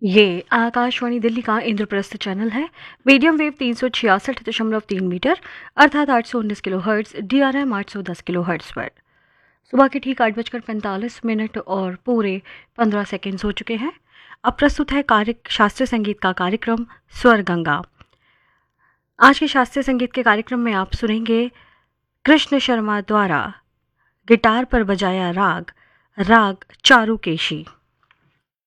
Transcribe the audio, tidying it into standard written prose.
ये आकाशवाणी दिल्ली का इंद्रप्रस्थ चैनल है। मीडियम वेव 366.3 मीटर अर्थात 819 kilo hertz, DRM 810 kilo hertz पर सुबह के ठीक 8:45 और पूरे 15 सेकेंड्स हो चुके हैं। अब प्रस्तुत है शास्त्रीय संगीत का कार्यक्रम स्वर गंगा। आज के शास्त्रीय संगीत के कार्यक्रम में आप सुनेंगे कृष्ण शर्मा द्वारा गिटार पर बजाया राग चारुकेशी।